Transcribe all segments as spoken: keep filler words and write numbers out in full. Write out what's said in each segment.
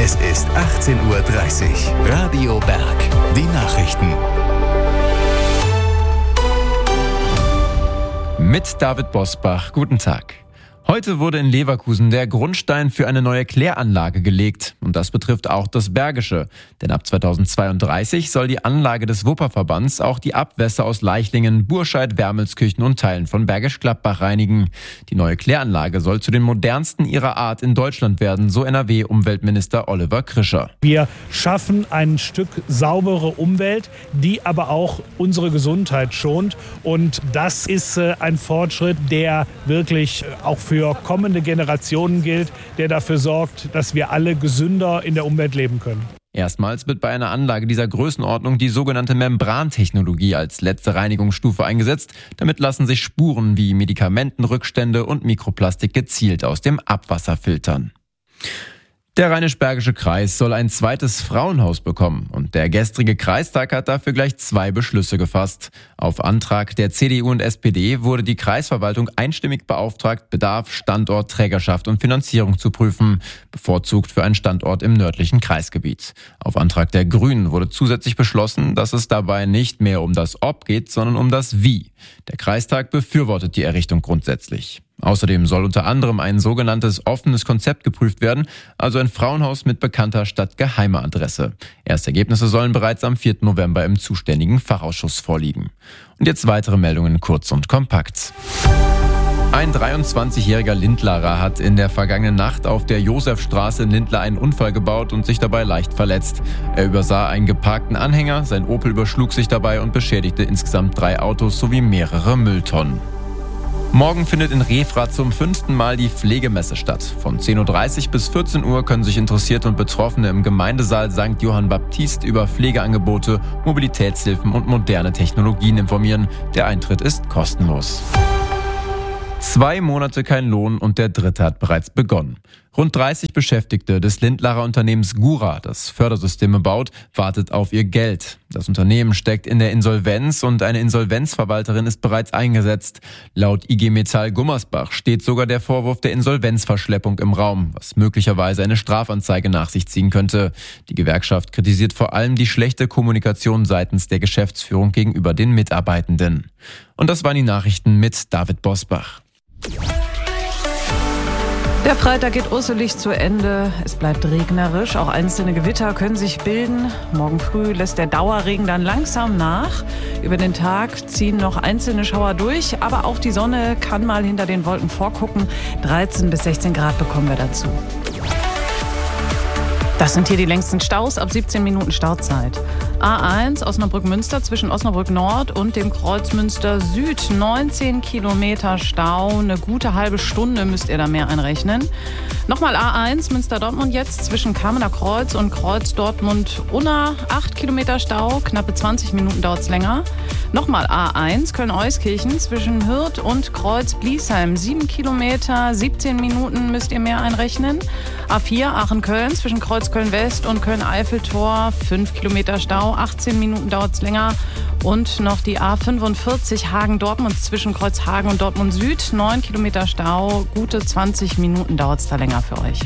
Es ist achtzehn Uhr dreißig. Radio Berg. Die Nachrichten. Mit David Bosbach. Guten Tag. Heute wurde in Leverkusen der Grundstein für eine neue Kläranlage gelegt. Und das betrifft auch das Bergische. Denn ab zweitausendzweiunddreißig soll die Anlage des Wupperverbands auch die Abwässer aus Leichlingen, Burscheid, Wermelskirchen und Teilen von Bergisch Gladbach reinigen. Die neue Kläranlage soll zu den modernsten ihrer Art in Deutschland werden, so N R W-Umweltminister Oliver Krischer. Wir schaffen ein Stück saubere Umwelt, die aber auch unsere Gesundheit schont. Und das ist ein Fortschritt, der wirklich auch für für kommende Generationen gilt, der dafür sorgt, dass wir alle gesünder in der Umwelt leben können. Erstmals wird bei einer Anlage dieser Größenordnung die sogenannte Membrantechnologie als letzte Reinigungsstufe eingesetzt. Damit lassen sich Spuren wie Medikamentenrückstände und Mikroplastik gezielt aus dem Abwasser filtern. Der Rheinisch-Bergische Kreis soll ein zweites Frauenhaus bekommen und der gestrige Kreistag hat dafür gleich zwei Beschlüsse gefasst. Auf Antrag der C D U und S P D wurde die Kreisverwaltung einstimmig beauftragt, Bedarf, Standort, Trägerschaft und Finanzierung zu prüfen, bevorzugt für einen Standort im nördlichen Kreisgebiet. Auf Antrag der Grünen wurde zusätzlich beschlossen, dass es dabei nicht mehr um das Ob geht, sondern um das Wie. Der Kreistag befürwortet die Errichtung grundsätzlich. Außerdem soll unter anderem ein sogenanntes offenes Konzept geprüft werden, also ein Frauenhaus mit bekannter statt geheimer Adresse. Erste Ergebnisse sollen bereits am vierten November im zuständigen Fachausschuss vorliegen. Und jetzt weitere Meldungen kurz und kompakt. Ein dreiundzwanzigjähriger Lindlarer hat in der vergangenen Nacht auf der Josefstraße in Lindlar einen Unfall gebaut und sich dabei leicht verletzt. Er übersah einen geparkten Anhänger, sein Opel überschlug sich dabei und beschädigte insgesamt drei Autos sowie mehrere Mülltonnen. Morgen findet in Refrath zum fünften Mal die Pflegemesse statt. Von zehn Uhr dreißig bis vierzehn Uhr können sich Interessierte und Betroffene im Gemeindesaal Sankt Johann Baptist über Pflegeangebote, Mobilitätshilfen und moderne Technologien informieren. Der Eintritt ist kostenlos. Zwei Monate kein Lohn und der dritte hat bereits begonnen. Rund dreißig Beschäftigte des Lindlarer Unternehmens Gura, das Fördersysteme baut, wartet auf ihr Geld. Das Unternehmen steckt in der Insolvenz und eine Insolvenzverwalterin ist bereits eingesetzt. Laut I G Metall Gummersbach steht sogar der Vorwurf der Insolvenzverschleppung im Raum, was möglicherweise eine Strafanzeige nach sich ziehen könnte. Die Gewerkschaft kritisiert vor allem die schlechte Kommunikation seitens der Geschäftsführung gegenüber den Mitarbeitenden. Und das waren die Nachrichten mit David Bosbach. Der Freitag geht urselig zu Ende. Es bleibt regnerisch. Auch einzelne Gewitter können sich bilden. Morgen früh lässt der Dauerregen dann langsam nach. Über den Tag ziehen noch einzelne Schauer durch. Aber auch die Sonne kann mal hinter den Wolken vorgucken. dreizehn bis sechzehn Grad bekommen wir dazu. Das sind hier die längsten Staus, ab siebzehn Minuten Stauzeit. A eins Osnabrück-Münster zwischen Osnabrück Nord und dem Kreuz Münster Süd. neunzehn Kilometer Stau, eine gute halbe Stunde müsst ihr da mehr einrechnen. Nochmal A eins Münster-Dortmund jetzt zwischen Kamener Kreuz und Kreuz Dortmund-Unna. acht Kilometer Stau, knappe zwanzig Minuten dauert es länger. Nochmal A eins Köln-Euskirchen zwischen Hürth und Kreuz Bliesheim. sieben Kilometer, siebzehn Minuten müsst ihr mehr einrechnen. A vier Aachen-Köln zwischen Kreuz Köln-West und Köln-Eiffeltor. fünf Kilometer Stau, achtzehn Minuten dauert es länger. Und noch die A fünfundvierzig Hagen-Dortmund zwischen Kreuzhagen und Dortmund Süd. neun Kilometer Stau, gute zwanzig Minuten dauert es da länger für euch.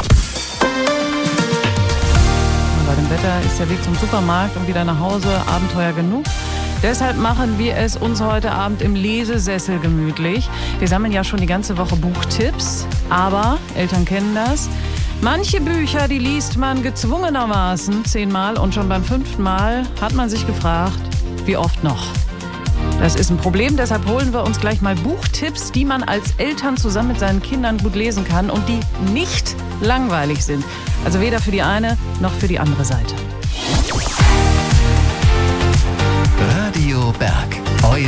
Bei dem Wetter ist der Weg zum Supermarkt und wieder nach Hause Abenteuer genug. Deshalb machen wir es uns heute Abend im Lesesessel gemütlich. Wir sammeln ja schon die ganze Woche Buchtipps, aber Eltern kennen das. Manche Bücher, die liest man gezwungenermaßen zehnmal und schon beim fünften Mal hat man sich gefragt, wie oft noch? Das ist ein Problem, deshalb holen wir uns gleich mal Buchtipps, die man als Eltern zusammen mit seinen Kindern gut lesen kann und die nicht langweilig sind. Also weder für die eine noch für die andere Seite. Radio Berg, euer